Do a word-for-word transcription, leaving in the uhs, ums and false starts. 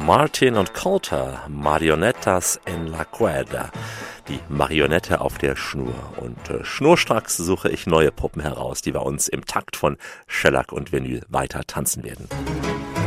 Martin und Coulter, Marionettas en la Cuerda, die Marionette auf der Schnur. Und äh, schnurstracks suche ich neue Puppen heraus, die bei uns im Takt von Shellac und Vinyl weiter tanzen werden.